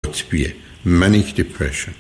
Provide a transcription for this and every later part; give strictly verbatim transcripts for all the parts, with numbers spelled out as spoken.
قطبیه، منیک دیپرشن.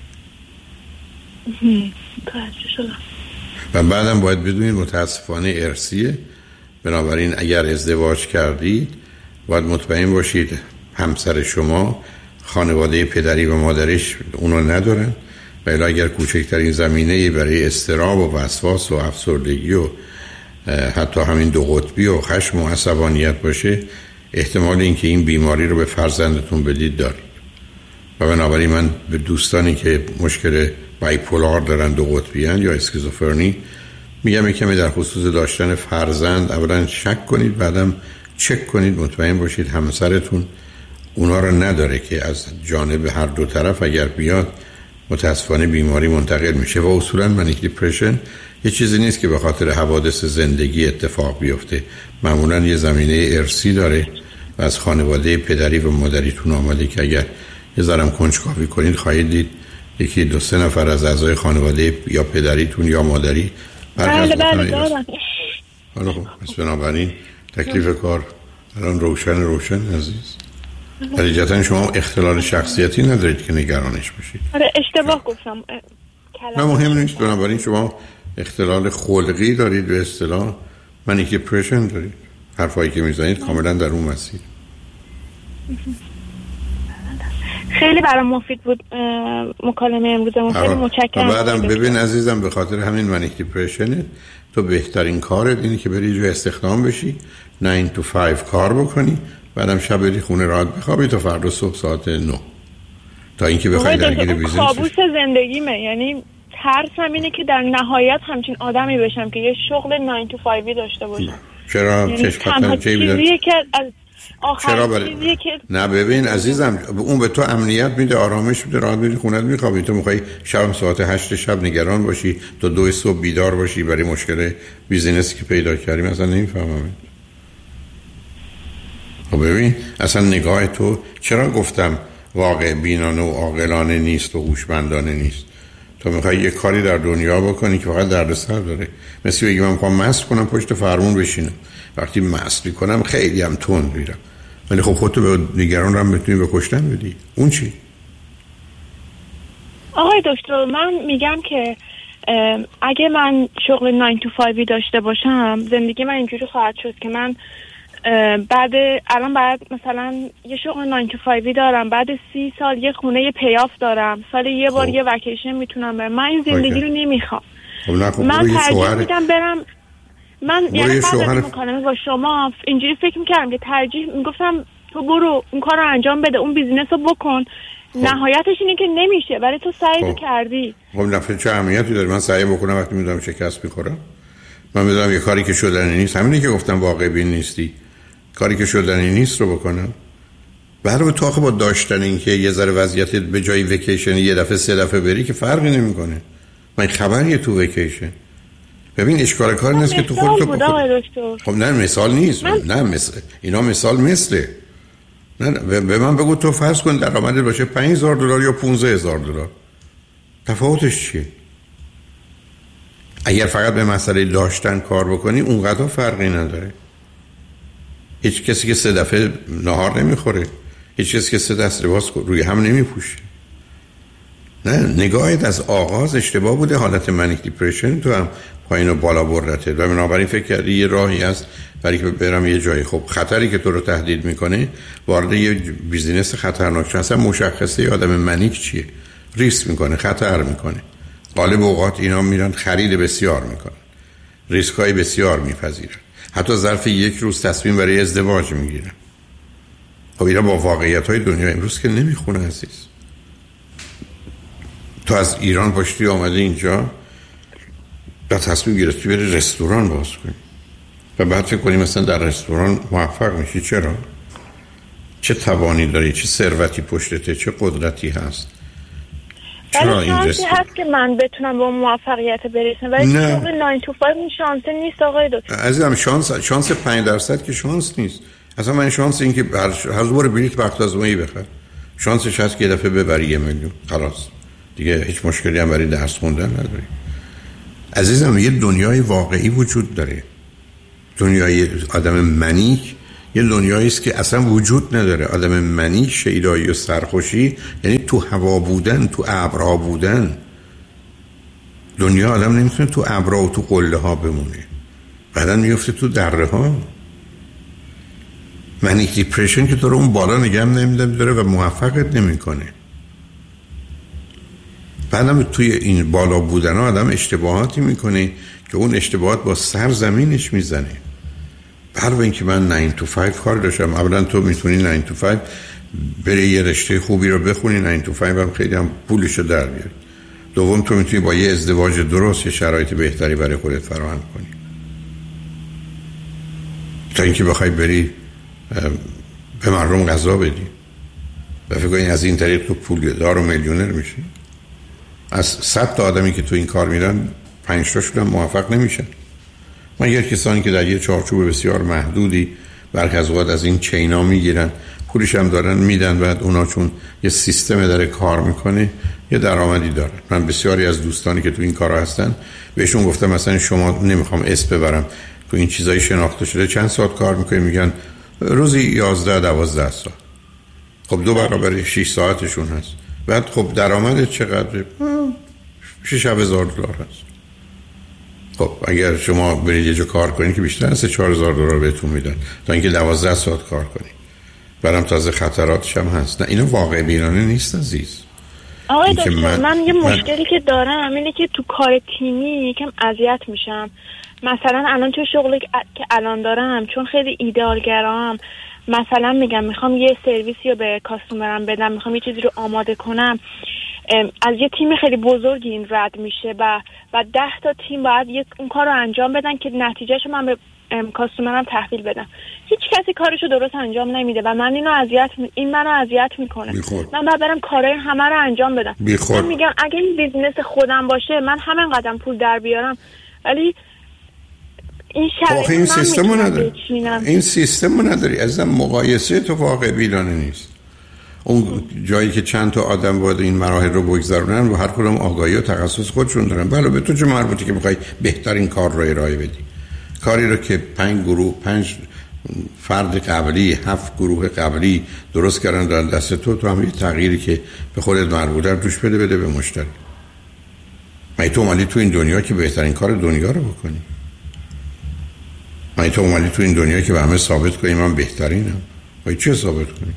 و بعدم باید بدونید متاسفانه ارثیه. بنابراین اگر ازدواج کردید باید مطمئن باشید همسر شما خانواده پدری و مادرش اونو ندارن، و الا اگر کوچکترین زمینه‌ای برای اضطراب و وسواس و افسردگی و حتی همین دو قطبی و خشم و عصبانیت باشه، احتمال اینکه این بیماری رو به فرزندتون بدید دارید. و بنابراین من به دوستانی که مشکل بایپولار دارن، دو قطبی هن یا اسکیزوفرنی، میگم یک کمی در خصوص داشتن فرزند اولا شک کنید، بعدم چک کنید، مطمئن باشید همسرتون اونا رو نداره که از جانب هر دو طرف اگر بیاد متاسفانه بیماری منتقل میشه. و اصولا منیک دیپرشن یه چیزی نیست که به خاطر حوادث زندگی اتفاق بیفته، معمولا یه زمینه ارثی داره و از خانواده پدری و مادریتون آمده که اگر یه ذرم کنجکاوی کنید خواهید دید یکی دو سه نفر از اعضای خانواده یا پدریتون یا مادری بله بله دارم. حالا خب پس بنابراین تکلیف کار الان روشن روشن عزیز. حقیقتا شما اختلال شخصیتی ندارید که نگرانش باشید. آره اشتباه گفتم. نه مهم نیست. بنابراین شما اختلال خلقی دارید، به اصطلاح منیک دیپرشن دارید. حرفایی که میزنید کاملا در اون مسیر. خیلی برام مفید بود مکالمه امروزمون، خیلی متشکرم. بعدم ببین عزیزم، به خاطر همین منیک دیپرشنت تو بهترین کارت اینه که بری جو استخدام بشی، نه تا پنج کار بکنی، بعدم شب بری خونه راحت بخوابی تا فردا صبح ساعت نه، تا اینکه بخوای درگیر بیزنس. کابوس زندگیمه، یعنی ترسم اینه که در نهایت همچین آدمی بشم که یه شغل نه تا پنج داشته باشم. چرا؟ یعنی تنها چیزیه که از چرا برای... که... نه ببین عزیزم، اون به تو امنیت میده، آرامش میده، راحت میری خونت میخوابی. تو میخوای شب ساعت هشت شب نگران باشی تا دو صبح بیدار باشی برای مشکل بیزینسی که پیدا کردیم؟ اصلا نمیفهمم. خب ببین اصلا نگاه تو، چرا گفتم واقع بینانه و عاقلانه نیست و هوشمندانه نیست؟ تو میخوای یه کاری در دنیا بکنی که فقط دردسر داره. مثل بگی من میخوام مست کنم پشت فرمون بشینم، وقتی مست میکنم خیلی هم تند میرم، ولی خب خودتو به نگران هم بتونی به کشتن بدی. اون چی؟ آقای دکتر من میگم که اگه من شغل نه تا پنج داشته باشم زندگی من اینجوری خواهد شد که من بعد الان بعد مثلا یه شغل نه تا پنج دارم، بعد سی سال یه خونه یه پیاف دارم، سال یه بار یه وکیشن میتونم برم. من این زندگی رو نمیخوام. من ترجیح میدم برم. من یعنی بعد از مکالمه با شما اینجوری فکر میکردم که ترجیح میگفتم تو برو اون کار رو انجام بده، اون بیزینس رو بکن. خوب. نهایتش اینه که نمیشه ولی تو سعی خوب. کردی. خب نفر چه اهمیتی داره من سعی بکنم وقتی میدونم شکست میخورم؟ من میدونم یه کاری که شدنی نیست، همینی که گفتم واقع بین نیستی، کاری که شدنی نیست رو بکنم. برای تو آخه با داشتن این که یه ذره وضعیت به جای ویکیشن یه دفعه سه دفعه بری که فرقی نمیکنه. من خبریه تو ویکیشن. ببین اشکال کار نیست که تو خودت بخور. خب نه مثال نیست من... نه مثل اینا مثال مثله. نه به من بگو تو فرض کن درآمدت باشه پنج هزار دلار یا پانزده هزار دلار، تفاوتش چیه؟ اگر فقط به مسئله داشتن کار بکنی اونقدر فرقی نداره. هیچ کسی که سه دفعه نهار نمیخوره، هیچ کسی که سه دست لباس روی هم نمیپوشه. نه نگاهت از آغاز اشتباه بوده. حالت منیک دیپرشن تو هم پایین و بالا بردته و بنابراین فکر کردی یه راهی هست برای که برم یه جایی. خب خطری که تو رو تهدید میکنه وارد یه بیزینس خطرناک شدن. اصلا مشخصه یه آدم منیک چیه؟ ریسک میکنه، خطر میکنه. غالب اوقات اینا میرن خرید بسیار میکنن، ریسک های بسیار میپذیرن، حتی ظرف یک روز تصمیم برای ازدواج میگیرن. خب اینا با واقعیت های دنیا امروز که نمیخونه عزیز. تو از ایران پاشتی آمده اینجا و تصمیم گرفتی بری رستوران باز کنی و بعد فکر کنی مثلا در رستوران موفق میشی. چرا؟ چه توانی داری؟ چه ثروتی پشتته؟ چه قدرتی هست؟ چرا این رستوران هست که من بتونم به موفقیت برسم ولی شغل نه تا پنج این شانس نیست آقای دکتر عزیزم. شانس شانس پنج درصد که شانس نیست اصلا. من شانس این که هر بار بلیط وقت آزمایی بخر، شانسش هست که یه دفعه ببری یه میلیون، خلاص دیگه هیچ مشکلی هم برای درس خوندن نداری. عزیزم یه دنیای واقعی وجود داره، دنیای آدم منیک یه دنیایی است که اصلا وجود نداره. آدم منی، شیدایی و سرخوشی یعنی تو هوا بودن، تو ابرها بودن. دنیا آدم نمیتونه تو ابرها و تو قله ها بمونه، بعدن میفته تو دره ها. منیک دیپرشن که تو رو اون بالا نگم نمیداره و موفقت نمیکنه. بعدم توی این بالا بودن ها آدم اشتباهاتی میکنه که اون اشتباهات با سر زمینش میزنه. برای اینکه من نه تو پنج کار داشتم، اولا تو میتونی نه تو پنج بری یه رشته خوبی رو بخونی، نه تو پنج هم خیلی هم پولشو در بیاری. دوم تو میتونی با یه ازدواج درست یه شرایط بهتری برای خودت فراهم کنی، تا اینکه بخوای بری به مردم غذا بدی و فکر کنی از این طریق تو پول دار و میلیونر میشی. از صد تا آدمی که تو این کار میرن پنج تاشون هم موفق نمیشن، مگر کسانی که در یه چارچوب بسیار محدودی برخی از اوقات از این چینا میگیرن، پولش هم دارن میدن، بعد اونا چون یه سیستم داره کار میکنه یه درآمدی دارن. من بسیاری از دوستانی که تو این کارا هستن بهشون گفتم مثلا شما، نمیخوام اسم ببرم، تو این چیزای شناخته شده چند ساعت کار میکنی؟ میگن روزی یازده دوازده ساعت. خب دو برابر شش ساعتشون هست. بعد خب درآمد چقدره؟ شش هزار دلار هست. خب اگر شما برید یه جا کار کنید که بیشتر از چهار هزار دلار بهتون میدن تا اینکه دوازده ساعت کار کنید. برام تازه خطراتش هم هست. نه اینو واقع بینانه نیست عزیز. آقای دکتر من, من یه مشکلی من... که دارم اینه که تو کار تیمی یکم اذیت میشم. مثلا الان تو شغلی که الان دارم چون خیلی ایدئالگرام، مثلا میگم میخوام یه سرویسی رو به کاستومرم بدم، میخوام یه چیزی رو آماده کنم، از یه تیم خیلی بزرگی این رد میشه و و ده تا تیم باید یک اون کار رو انجام بدن که نتیجهشو من به کاستومرم تحویل بدم. هیچ کسی کارشو درست انجام نمیده و من اینو اذیت این منو اذیت میکنه. من باید برم کارهای همه رو انجام بدم. من میگم اگه این بیزنس خودم باشه من همین قدم پول در بیارم، ولی این شرایط این سیستمو نداری. این سیستمو نداری. ازم مقایسه تو واقع بینانه نیست. اون جایی که چند تا آدم باید این مراحل رو بگذرونن و هر کدوم آگاهی و تخصص خودشون دارن. بله به تو چه مربوطه که بخوای بهترین کار رو ارائه بدی؟ کاری رو که پنج گروه پنج فرد قبلی هفت گروه قبلی درست کردن در دست تو، تو هم یه تغییری که به خودت مربوطه توش بده بده به مشتری. من تو اومدی تو این دنیا که بهترین کار دنیا رو بکنی. من تو اومدی تو این دنیا که به همه ثابت کنی من بهترینم. وای چه ثابت کنی؟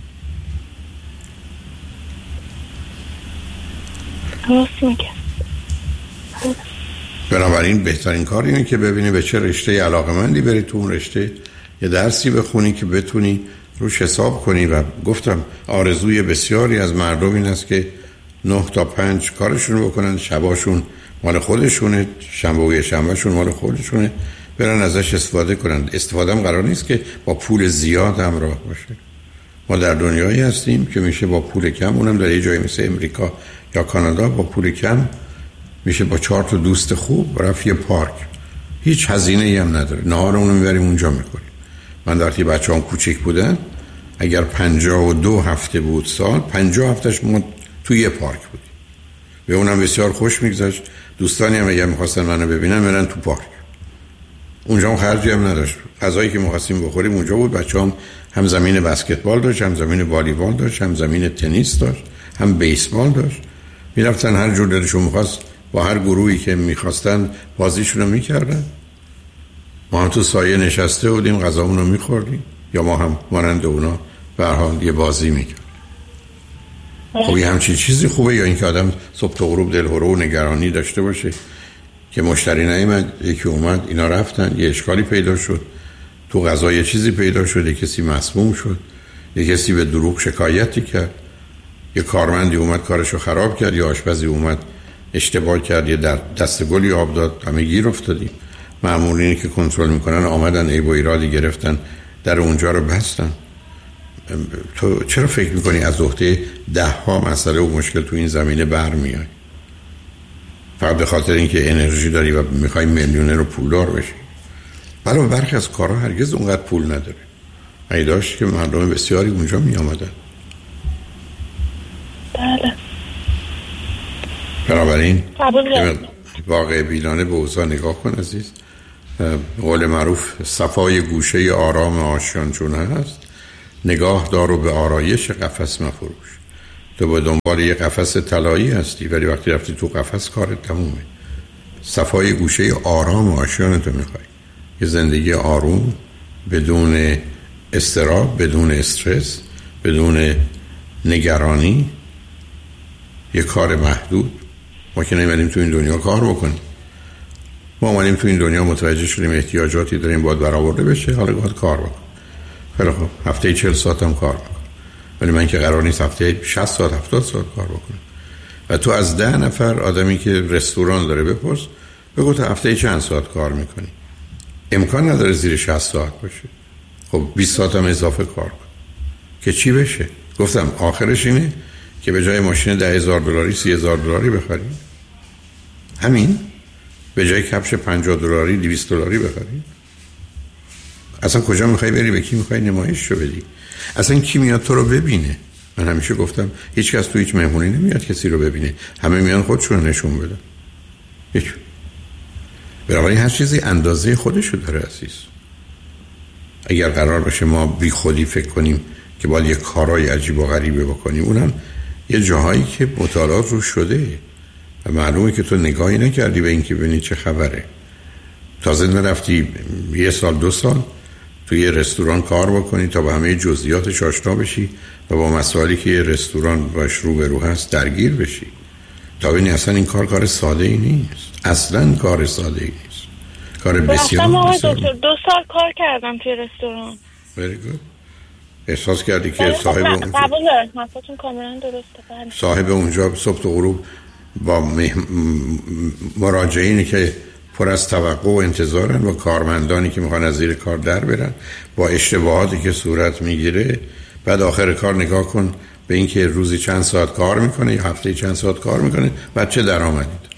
بنابراین بهترین کار اینه که ببینی به چه رشته علاقه‌مندی بری، تو اون رشته یه درسی بخونی که بتونی روش حساب کنی. و گفتم آرزوی بسیاری از مردم این است که نه تا پنج کارشون بکنن، شباشون مال خودشونه، شنبه و شنبهشون مال خودشونه، برن ازش استفاده کنن. استفاده هم قرار نیست که با پول زیاد همراه باشه. ما در دنیایی هستیم که میشه با پول کم، اونم در یه جایی مثل امریکا یا کانادا، با پول کم میشه با چهار تا دوست خوب رفت یه پارک، هیچ هزینه ای هم نداره، نهار اونو میبریم اونجا میکنیم. من وقتی بچه‌ام کوچیک بودن اگر پنجاه و دو هفته بود سال، پنجاه هفتهش ما توی یه پارک بودیم. به اونم بسیار خوش میگذشت. دوستانی هم اگر میخواستن منو ببینن میرن تو پارک. اونجا هم خرجی هم نداشت. غذایی که می‌خواستیم بخوریم اونجا بود. بچه‌ام هم زمین بسکتبال داشت، هم زمین والیبال داشت، هم زمین تنیس داشت، هم بیسبال داشت. میرفتن هر جور دلشون می‌خواست با هر گروهی که می‌خواستن بازیشون رو می‌کردن. ما هم تو سایه نشسته بودیم غذامون رو می‌خوردیم، یا ما هم مانند اونا به هر حال یه بازی می‌کردیم. خب یه همچین چیزی خوبه، یا اینکه آدم صبح تا غروب دلهره و نگرانی داشته باشه که مشتری نیامد، یکی اومد اینا رفتن، یه اشکالی پیدا شد تو غذا، یه چیزی پیدا شد، یه کسی مسموم شد، یه کسی به دروغ شکایتی کرد، یه کارمندی اومد کارشو خراب کرد، یه آشپزی اومد اشتباه کرد، یه در دست گلی آب داد، همه گیر افتادیم. مامورینی که کنترل میکنن آمدن عیب و ایرادی گرفتن، در اونجا رو بستن. تو چرا فکر میکنی از عهده ده ها مسئله و مشکل تو این زمینه برمیای؟ فقط به خاطر اینکه انرژی داری و میخوای میلیونر و پولدار بشی. برای برخی از کارها هرگز اونقدر پول نداره. ای داشت که مردم بسیاری اونجا می آمدن. بله. بنابراین واقع بینانه به اوضاع نگاه کن عزیز قول معروف صفای گوشه آرام آشیان چون هست، نگاه دارو به آرایش قفس مفروش. تو به دنبال یه قفس طلایی هستی، ولی وقتی رفتی تو قفس کارت تمومه. صفای گوشه آرام آشیان تو میخوای، یه زندگی آروم بدون استراب، بدون استرس، بدون نگرانی، یه کار محدود. ما که نمیدیم تو این دنیا کار بکنیم، ما اومدیم تو این دنیا متوجه شدیم احتیاجاتی داریم باید برآورده بشه، حالا باید کار بکن. خیلی خوب، هفته چهل ساعت هم کار بکن، ولی من که قرار نیست هفته شصت ساعت هفتاد ساعت کار بکنم. و تو از ده نفر آدمی که رستوران داره بپرس، بگو تا هفته چند ساعت کار میکنی؟ امکان نداره زیر شصت ساعت باشه. خب بیست ساعت هم اضافه کار کن که چی بشه؟ گفتم آخرش اینه که به جای ماشین ده هزار دلاری سی هزار دلاری بخریم. همین. به جای کفش پنجاه دلاری دویست دلاری بخریم. اصلا کجا میخوای بری؟ به کی میخوای نمایش شو بدی؟ اصلا کی میاد تو رو ببینه؟ من همیشه گفتم هیچ کس تو هیچ مهمونی نمیاد کسی رو ببینه، همه میان خودشون نشون بدن. هیچ. بنابراین هر چیزی اندازه خودشو داره عزیز. اگر قرار باشه ما بی خودی فکر کنیم که باید یه کارهای عجیب و غریبه بکنیم، اونم یه جاهایی که مطالعات رو شده و معلومه که تو نگاهی نکردی به این که ببینی چه خبره. تازه نرفتی یه سال دو سال توی یه رستوران کار بکنی تا با همه جزئیاتش آشنا بشی و با مسائلی که یه رستوران باش رو به رو هست درگیر بشی، تا ببینی اصلا این کار کار ساده ای نیست. اصلا کار ساده ای نیست. کار بسیار بسیار. دو سال کار کردم توی رستوران. very good. احساس کردی که صاحب اونجا قبول دارم، حرفتون کاملا درسته. صاحب اونجا صبح تا غروب با مراجعینی که پر از توقع و انتظارن و کارمندانی که میخوان از زیر کار در برن، با اشتباهاتی که صورت میگیره، بعد آخر کار نگاه کن به این که روزی چند ساعت کار میکنه یا هفته چند ساعت کار میکنه، بعد چه درآمدی داره،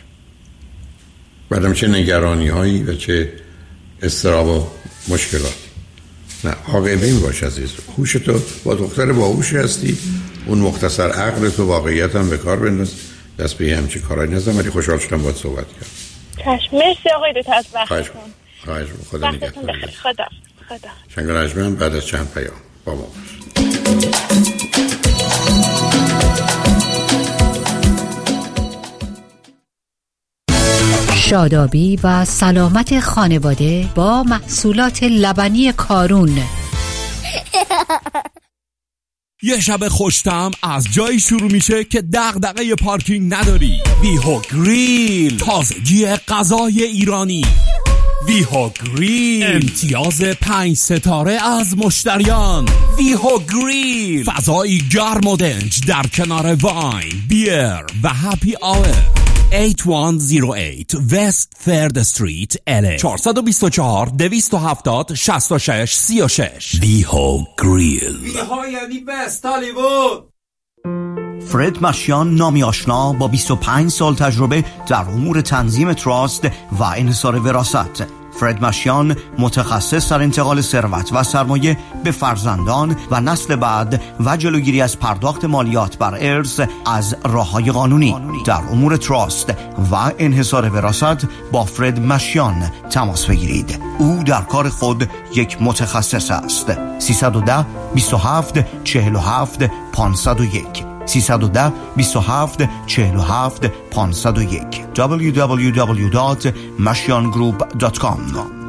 بعدم چه نگرانی هایی و چه اضطراب و مشکلاتی. نه، عاقبین باش عزیز. هوش تو با دختر باهوشی هستی، اون مختصر عقل تو واقعیت هم به کار بنداز، دست به همچین کارایی نزن. ولی خوشحال شدم باهات صحبت کردم. چشم. مرسی آقای دکتر از وقتتون. خواهش می‌کنم. خدا نگهدار. خدا خدا. شنگ نجمن بعد از چند پیام با ما باش. شادابی و سلامت خانواده با محصولات لبنی کارون. یه شب خوش‌طعم از جایی شروع میشه که دغدغه پارکینگ نداری. ویهو گریل، تازگی غذای ایرانی. ویهو گریل، امتیاز پنج ستاره از مشتریان. ویهو گریل، فضایی گرم و دنج در کنار واین، بیر و هپی آور. هشت یک صفر هشت West third Street ال ای چهار دو چهار دویست و هفتاد شصت و شش سی و شش. ویهو گریل. ویهو یعنی بست هالیوود. فرد مشیان، نامی آشنا با بیست و پنج سال تجربه در امور تنظیم تراست و انحصار وراثت. فرد مشیان متخصص در انتقال ثروت و سرمایه به فرزندان و نسل بعد و جلوگیری از پرداخت مالیات بر ارث از راه‌های قانونی. در امور تراست و انحصار وراثت با فرد مشیان تماس بگیرید. او در کار خود یک متخصص است. سیصد و ده بیست و هفت چهل و هفت پانصد و یک سیصد و ده بیست و هفت چهل و هفت پانصد و یک دبلیو دبلیو دبلیو دات مشیان گروپ دات کام.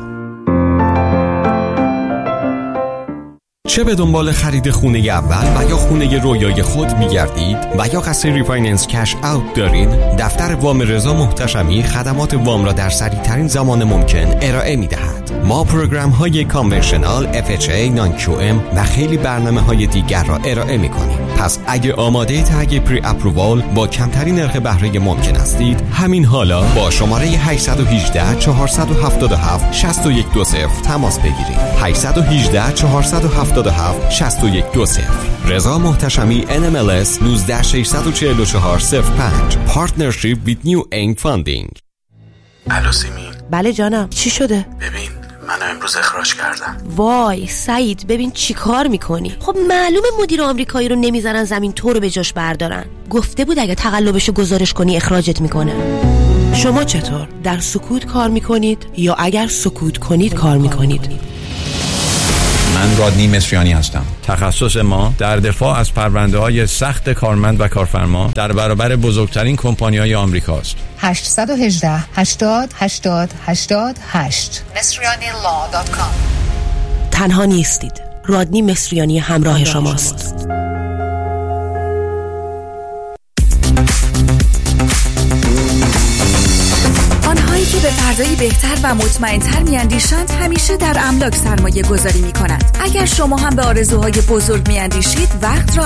چه به دنبال خرید خونه اول و یا خونه رویای خود می‌گردید و یا قصد ریفایننس کش اوت دارید، دفتر وام رضا محتشمی خدمات وام را در سریع‌ترین زمان ممکن ارائه می‌دهد. ما پروگرام‌های کانونشنال، اف اچ ای، نان کیو ام و خیلی برنامه‌های دیگر را ارائه می‌کنیم. پس اگه آماده تگ پری اپرووال با کمترین نرخ بهره ممکن هستید، همین حالا با شماره هشت یک هشت چهار هفت هفت شش یک دو صفر تماس بگیرید. هشت یک هشت چهار هفت هفت شش یک دو صفر. رضا محتشمی ان ام ال اس یک نه شش چهار چهار صفر پنج. پارتنرشیپ with New Aim Funding. الو سیمین. بله جانم، چی شده؟ ببین منو امروز اخراج کردم. وای سعید، ببین چی کار میکنی؟ خب معلومه مدیر آمریکایی رو نمیذارن زمین تو رو به جاش بردارن. گفته بود اگه تقلبشو گزارش کنی اخراجت میکنه. شما چطور؟ در سکوت کار میکنید یا اگر سکوت کنید کار میکنید؟ من رادنی مصریانی هستم. تخصص ما در دفاع از پرونده های سخت کارمند و کارفرما در برابر بزرگترین کمپانی های آمریکا است. هشت یک هشت هشتاد هشتاد هشتاد هشت مصریانی لا دات کام. تنها نیستید. رادنی مصریانی همراه شماست. آنهایی که به فردایی بهتر و مطمئن‌تر می‌اندیشند همیشه در املاک سرمایه گذاری می‌کنند. اگر شما هم به آرزوهای بزرگ می‌اندیشید، وقت را